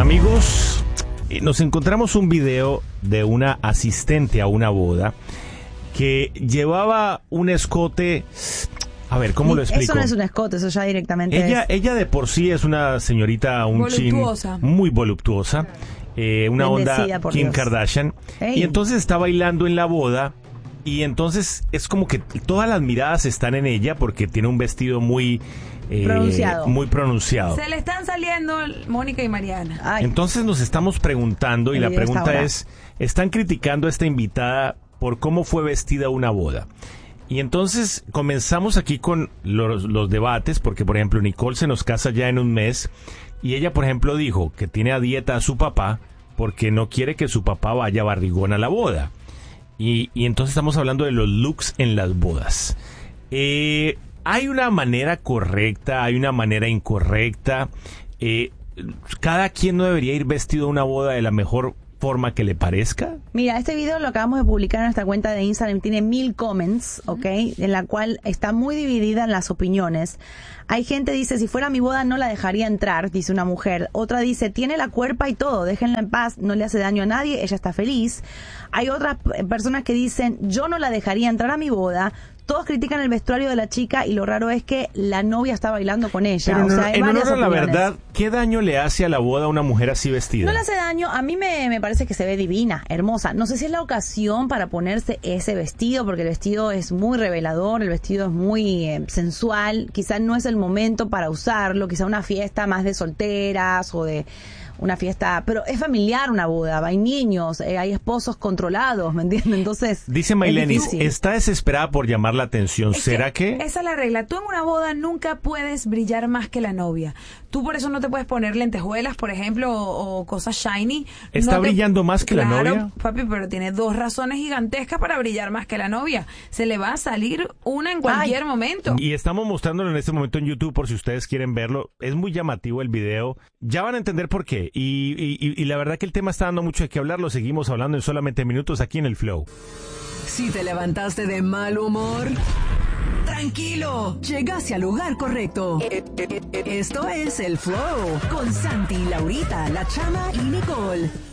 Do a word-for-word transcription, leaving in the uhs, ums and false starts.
Amigos, nos encontramos un video de una asistente a una boda que llevaba un escote. A ver, ¿cómo lo explico? Eso no es un escote, eso ya directamente ella, es... Ella de por sí es una señorita, un chin muy voluptuosa. Eh, una Bendecida, onda Kim Dios. Kardashian. Hey. Y entonces está bailando en la boda. Y entonces es como que todas las miradas están en ella porque tiene un vestido muy... Eh, pronunciado. Muy pronunciado. Se le están saliendo Mónica y Mariana. Ay. Entonces nos estamos preguntando y El la video está pregunta ahora. es, ¿están criticando a esta invitada por cómo fue vestida una boda? Y entonces comenzamos aquí con los, los debates, porque por ejemplo Nicole se nos casa ya en un mes y ella por ejemplo dijo que tiene a dieta a su papá porque no quiere que su papá vaya barrigón a la boda. Y, y entonces estamos hablando de los looks en las bodas. Eh, hay una manera correcta, hay una manera incorrecta. Eh, cada quien no debería ir vestido a una boda de la mejor forma que le parezca. Mira, este video lo acabamos de publicar en nuestra cuenta de Instagram, tiene mil comments, ¿ok? En la cual está muy dividida en las opiniones. Hay gente que dice, si fuera mi boda no la dejaría entrar, dice una mujer. Otra dice, tiene la cuerpa y todo, déjenla en paz, no le hace daño a nadie, ella está feliz. Hay otras personas que dicen, yo no la dejaría entrar a mi boda. Todos critican el vestuario de la chica y lo raro es que la novia está bailando con ella. Pero o no, sea, hay en varias honor a la opiniones. verdad, ¿qué daño le hace a la boda a una mujer así vestida? No le hace daño, a mí me, me parece que se ve divina, hermosa. No sé si es la ocasión para ponerse ese vestido, porque el vestido es muy revelador, el vestido es muy eh, sensual. Quizás no es el momento para usarlo, quizá una fiesta más de solteras o de una fiesta, pero es familiar una boda, hay niños, eh, hay esposos controlados, ¿me entiendes? Entonces, dice Maylenis, difícil. está desesperada por llamar la atención. Es ¿Será que, que esa es la regla? Tú en una boda nunca puedes brillar más que la novia. Tú por eso no te puedes poner lentejuelas, por ejemplo, o, o cosas shiny. ¿Está No te- brillando más que la Claro, novia? papi, pero tiene dos razones gigantescas para brillar más que la novia. Se le va a salir una en cualquier Ay. momento. Y estamos mostrándolo en este momento en YouTube por si ustedes quieren verlo. Es muy llamativo el video. Ya van a entender por qué. Y, y, y la verdad que el tema está dando mucho de qué hablar. Lo seguimos hablando en solamente minutos aquí en el Flow. Si te levantaste de mal humor, tranquilo, llegaste al lugar correcto. Esto es el Flow con Santi, Laurita, La Chama y Nicole.